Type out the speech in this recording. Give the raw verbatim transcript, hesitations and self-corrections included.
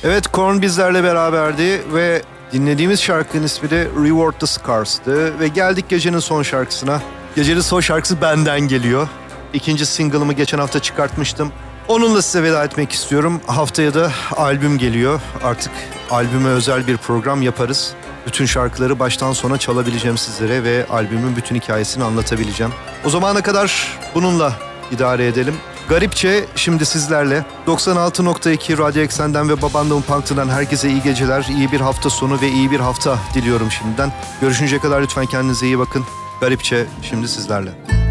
Evet, Korn bizlerle beraberdi ve dinlediğimiz şarkının ismi de Reward the Scars'tı. Ve geldik gecenin son şarkısına. Gecenin son şarkısı benden geliyor. İkinci single'ımı geçen hafta çıkartmıştım. Onunla size veda etmek istiyorum. Haftaya da albüm geliyor. Artık albüme özel bir program yaparız. Bütün şarkıları baştan sona çalabileceğim sizlere ve albümün bütün hikayesini anlatabileceğim. O zamana kadar bununla idare edelim. Garipçe şimdi sizlerle doksan altı nokta iki Radyo Eksen'den ve Babandağın Punk'tan herkese iyi geceler, iyi bir hafta sonu ve iyi bir hafta diliyorum şimdiden. Görüşünceye kadar lütfen kendinize iyi bakın. Garipçe şimdi sizlerle.